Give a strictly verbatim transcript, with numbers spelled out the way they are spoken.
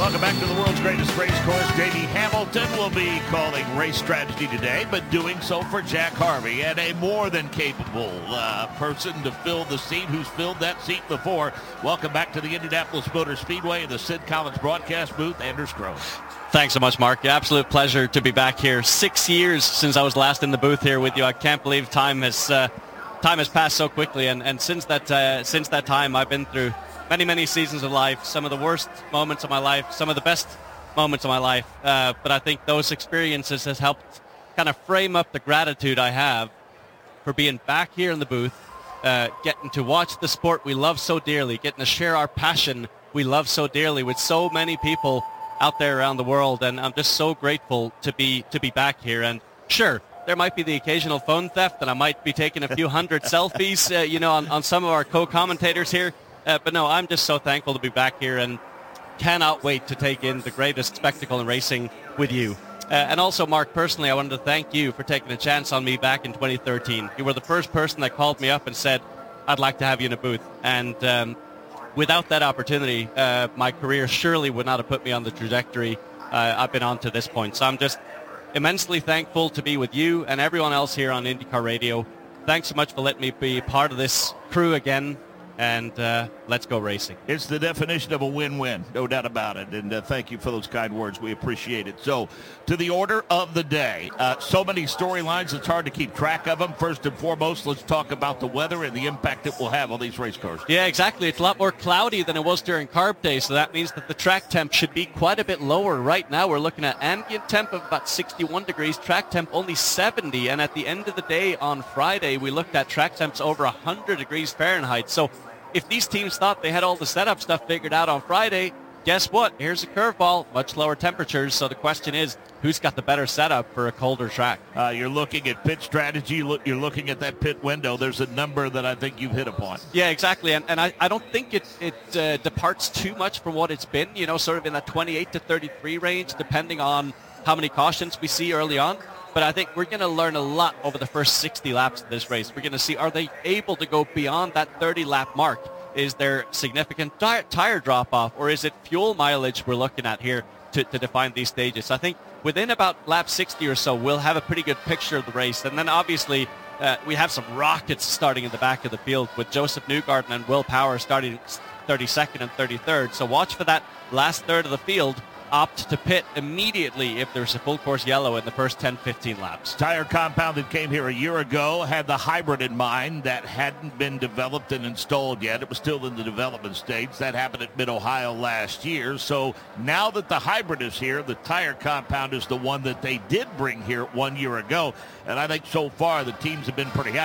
Welcome back to the world's greatest race course. Davey Hamilton will be calling race strategy today, but doing so for Jack Harvey, and a more than capable uh, person to fill the seat who's filled that seat before. Welcome back to the Indianapolis Motor Speedway in the Sid Collins broadcast booth, Anders Krohn. Thanks so much, Mark. Absolute pleasure to be back here. Six years since I was last in the booth here with you. I can't believe time has uh, time has passed so quickly, and, and since that uh, since that time, I've been through many, many seasons of life, some of the worst moments of my life, some of the best moments of my life. Uh, but I think those experiences has helped kind of frame up the gratitude I have for being back here in the booth, uh, getting to watch the sport we love so dearly, getting to share our passion we love so dearly with so many people out there around the world. And I'm just so grateful to be to be back here. And sure, there might be the occasional phone theft, and I might be taking a few hundred selfies, uh, you know, on, on some of our co-commentators here. Uh, but no, I'm just so thankful to be back here and cannot wait to take in the greatest spectacle in racing with you. Uh, and also, Mark, personally, I wanted to thank you for taking a chance on me back in twenty thirteen. You were the first person that called me up and said, I'd like to have you in a booth. And um, without that opportunity, uh, my career surely would not have put me on the trajectory uh, I've been on to this point. So I'm just immensely thankful to be with you and everyone else here on IndyCar Radio. Thanks so much for letting me be part of this crew again. And uh, let's go racing. It's the definition of a win-win, no doubt about it. And uh, thank you for those kind words. We appreciate it. So, to the order of the day. Uh, so many storylines, it's hard to keep track of them. First and foremost, let's talk about the weather and the impact it will have on these race cars. Yeah, exactly. It's a lot more cloudy than it was during Carb Day, so that means that the track temp should be quite a bit lower. Right now, we're looking at ambient temp of about sixty-one degrees, track temp only seventy. And at the end of the day on Friday, we looked at track temps over one hundred degrees Fahrenheit. So, if these teams thought they had all the setup stuff figured out on Friday, guess what? Here's a curveball, much lower temperatures. So the question is, who's got the better setup for a colder track? Uh, you're looking at pit strategy. Look, you're looking at that pit window. There's a number that I think you've hit upon. Yeah, exactly. And, and I, I don't think it, it uh, departs too much from what it's been, you know, sort of in that twenty-eight to thirty-three range, depending on how many cautions we see early on. But I think we're going to learn a lot over the first sixty laps of this race. We're going to see, are they able to go beyond that thirty-lap mark? Is there significant tire, tire drop-off, or is it fuel mileage we're looking at here to, to define these stages? So I think within about lap sixty or so, we'll have a pretty good picture of the race. And then obviously uh, we have some rockets starting in the back of the field with Joseph Newgarden and Will Power starting thirty-second and thirty-third. So watch for that last third of the field opt to pit immediately if there's a full course yellow in the first ten, fifteen laps. Tire compound that came here a year ago had the hybrid in mind that hadn't been developed and installed yet. It was still in the development stage. That happened at Mid-Ohio last year. So now that the hybrid is here, the tire compound is the one that they did bring here one year ago. And I think so far the teams have been pretty happy.